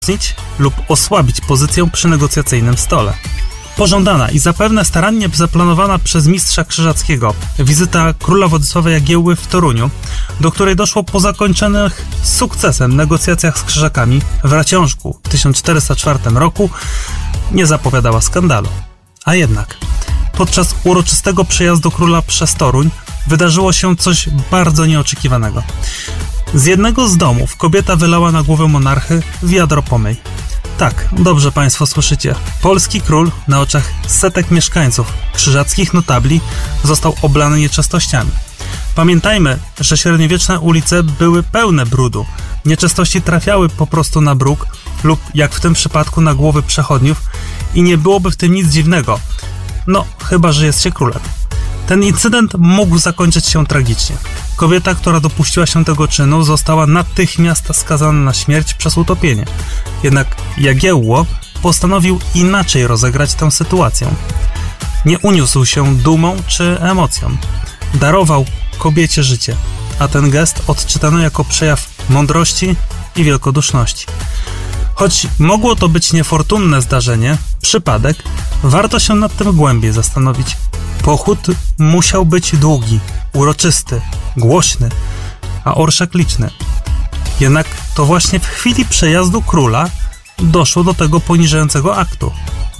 lub osłabić pozycję przy negocjacyjnym stole. Pożądana i zapewne starannie zaplanowana przez mistrza Krzyżackiego wizyta króla Władysława Jagiełły w Toruniu, do której doszło po zakończonych sukcesem negocjacjach z Krzyżakami w Raciążku w 1404 roku, nie zapowiadała skandalu. A jednak podczas uroczystego przejazdu króla przez Toruń wydarzyło się coś bardzo nieoczekiwanego. Z jednego z domów kobieta wylała na głowę monarchy wiadro pomyj. Tak, dobrze państwo słyszycie. Polski król na oczach setek mieszkańców, krzyżackich notabli, został oblany nieczystościami. Pamiętajmy, że średniowieczne ulice były pełne brudu. Nieczystości trafiały po prostu na bruk lub, jak w tym przypadku, na głowy przechodniów i nie byłoby w tym nic dziwnego. No, chyba że jest się królem. Ten incydent mógł zakończyć się tragicznie. Kobieta, która dopuściła się tego czynu, została natychmiast skazana na śmierć przez utopienie. Jednak Jagiełło postanowił inaczej rozegrać tę sytuację. Nie uniósł się dumą czy emocją. Darował kobiecie życie, a ten gest odczytano jako przejaw mądrości i wielkoduszności. Choć mogło to być niefortunne zdarzenie, przypadek, warto się nad tym głębiej zastanowić. Pochód musiał być długi, uroczysty, głośny, a orszak liczny. Jednak to właśnie w chwili przejazdu króla doszło do tego poniżającego aktu.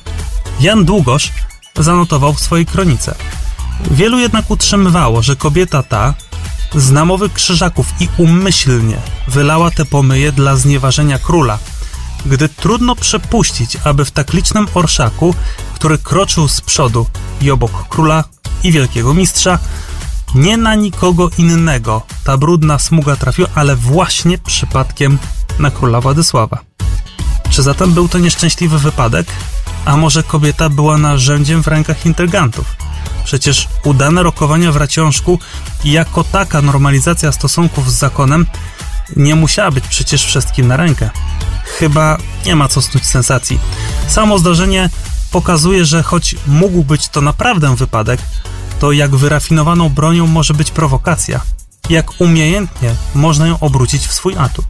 Jan Długosz zanotował w swojej kronice. Wielu jednak utrzymywało, że kobieta ta z namowy Krzyżaków i umyślnie wylała te pomyje dla znieważenia króla, gdy trudno przypuścić, aby w tak licznym orszaku, który kroczył z przodu i obok króla i wielkiego mistrza, nie na nikogo innego ta brudna smuga trafiła, ale właśnie przypadkiem na króla Władysława. Czy zatem był to nieszczęśliwy wypadek? A może kobieta była narzędziem w rękach intrygantów? Przecież udane rokowania w Raciążku i jako taka normalizacja stosunków z zakonem nie musiała być przecież wszystkim na rękę. Chyba nie ma co snuć sensacji. Samo zdarzenie pokazuje, że choć mógł być to naprawdę wypadek, to jak wyrafinowaną bronią może być prowokacja, jak umiejętnie można ją obrócić w swój atut.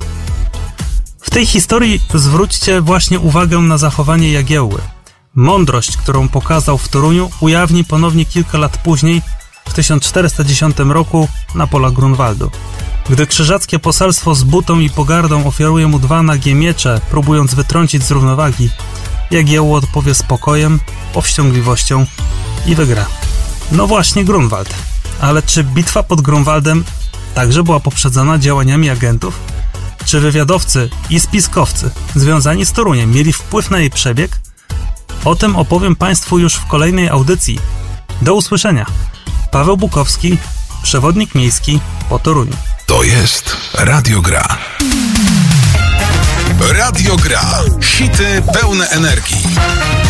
W tej historii zwróćcie właśnie uwagę na zachowanie Jagiełły. Mądrość, którą pokazał w Toruniu, ujawni ponownie kilka lat później, w 1410 roku, na polach Grunwaldu. Gdy krzyżackie poselstwo z butą i pogardą ofiaruje mu 2 nagie miecze, próbując wytrącić z równowagi, Jagiełło odpowie spokojem, powściągliwością i wygra. No właśnie Grunwald. Ale czy bitwa pod Grunwaldem także była poprzedzona działaniami agentów? Czy wywiadowcy i spiskowcy związani z Toruniem mieli wpływ na jej przebieg? O tym opowiem Państwu już w kolejnej audycji. Do usłyszenia. Paweł Bukowski, przewodnik miejski po Toruniu. To jest Radio Gra. Radio Gra. Hity pełne energii.